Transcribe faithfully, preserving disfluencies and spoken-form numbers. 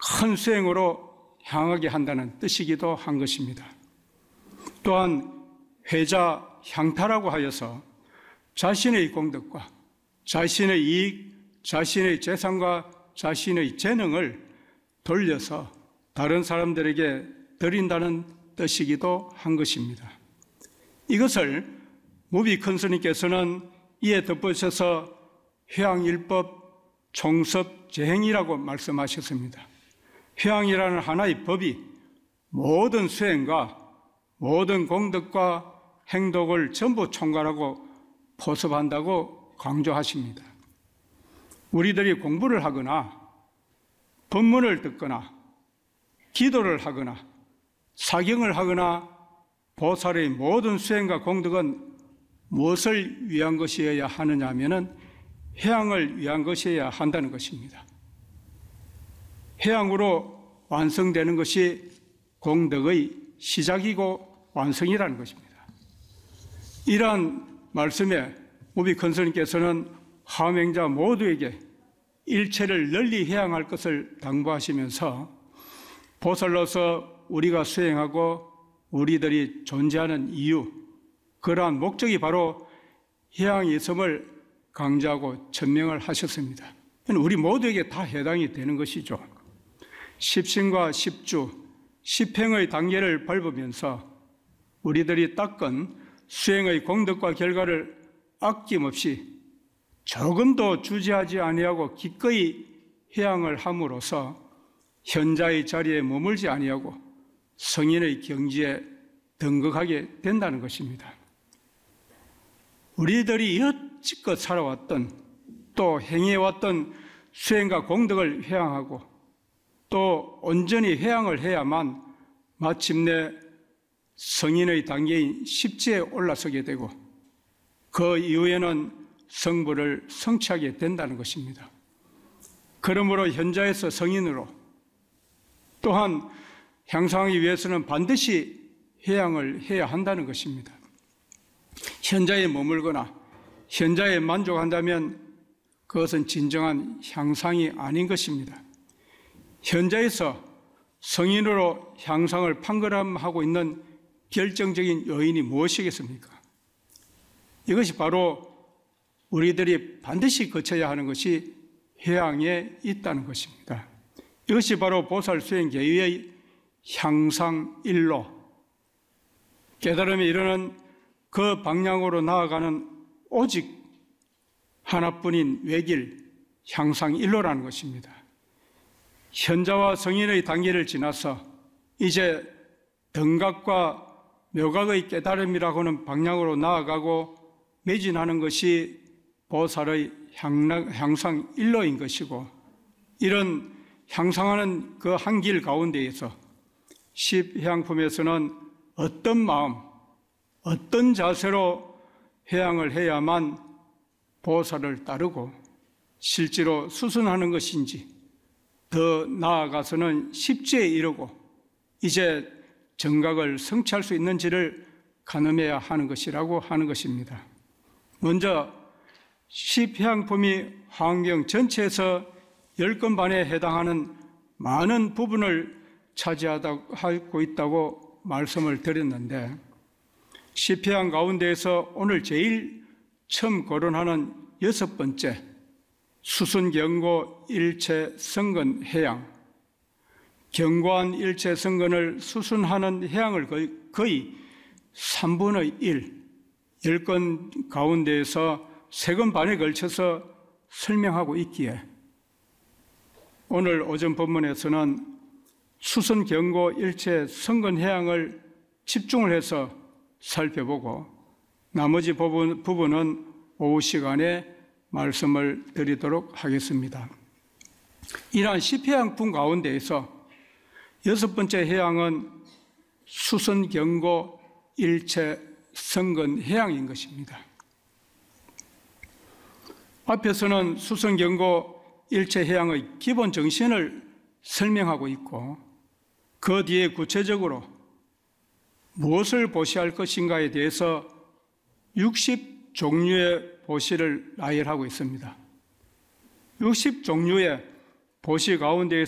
큰 수행으로 향하게 한다는 뜻이기도 한 것입니다. 또한 회자 향타라고 하여서 자신의 공덕과 자신의 이익, 자신의 재산과 자신의 재능을 돌려서 다른 사람들에게 드린다는 뜻이기도 한 것입니다. 이것을 무비컨스님께서는 이에 덧붙여서 회양일법 총섭재행이라고 말씀하셨습니다. 회양이라는 하나의 법이 모든 수행과 모든 공덕과 행동을 전부 총괄하고 포섭한다고 강조하십니다. 우리들이 공부를 하거나 법문을 듣거나 기도를 하거나 사경을 하거나 보살의 모든 수행과 공덕은 무엇을 위한 것이어야 하느냐 하면은 회양을 위한 것이어야 한다는 것입니다. 회양으로 완성되는 것이 공덕의 시작이고 완성이라는 것입니다. 이러한 말씀에 무비컨스님께서는 화명자 모두에게 일체를 널리 회양할 것을 당부하시면서 보살로서 우리가 수행하고 우리들이 존재하는 이유, 그러한 목적이 바로 회양이 있음을 강조하고 천명을 하셨습니다. 우리 모두에게 다 해당이 되는 것이죠. 십신과 십주, 십행의 단계를 밟으면서 우리들이 닦은 수행의 공덕과 결과를 아낌없이 조금도 주저하지 아니하고 기꺼이 회양을 함으로써 현자의 자리에 머물지 아니하고 성인의 경지에 등극하게 된다는 것입니다. 우리들이 여지껏 살아왔던 또 행해왔던 수행과 공덕을 회양하고 또 온전히 회양을 해야만 마침내 성인의 단계인 십지에 올라서게 되고 그 이후에는 성부를 성취하게 된다는 것입니다. 그러므로 현자에서 성인으로 또한 향상하기 위해서는 반드시 회양을 해야 한다는 것입니다. 현자에 머물거나 현자에 만족한다면 그것은 진정한 향상이 아닌 것입니다. 현자에서 성인으로 향상을 판가름하고 있는 결정적인 요인이 무엇이겠습니까? 이것이 바로 우리들이 반드시 거쳐야 하는 것이 회양에 있다는 것입니다. 이것이 바로 보살 수행 계율의 향상일로, 깨달음에 이르는 그 방향으로 나아가는 오직 하나뿐인 외길, 향상일로라는 것입니다. 현자와 성인의 단계를 지나서 이제 등각과 묘각의 깨달음이라고 하는 방향으로 나아가고 매진하는 것이 보살의 향상일로인 것이고, 이런 향상하는 그 한 길 가운데에서 십회양품에서는 어떤 마음, 어떤 자세로 회양을 해야만 보살을 따르고 실제로 수순하는 것인지, 더 나아가서는 십지에 이르고 이제 정각을 성취할 수 있는지를 가늠해야 하는 것이라고 하는 것입니다. 먼저 십회양품이 화엄경 전체에서 열 건 반에 해당하는 많은 부분을 차지하고 있다고 말씀을 드렸는데, 십회양 가운데에서 오늘 제일 처음 거론하는 여섯 번째 수순경고 일체 성근 해양, 경고한 일체 성근을 수순하는 해양을 거의, 거의 삼분의 일, 열 건 가운데에서 세 건 반에 걸쳐서 설명하고 있기에 오늘 오전 본문에서는 수순경고 일체 성근 해양을 집중을 해서 살펴보고 나머지 부분, 부분은 오후 시간에 말씀을 드리도록 하겠습니다. 이러한 십회양품 가운데에서 여섯 번째 해양은 수순경고 일체 성근 해양인 것입니다. 앞에서는 수순경고 일체 해양의 기본 정신을 설명하고 있고, 그 뒤에 구체적으로 무엇을 보시할 것인가에 대해서 육십 종류의 보시를 나열하고 있습니다. 육십 종류의 보시 가운데에서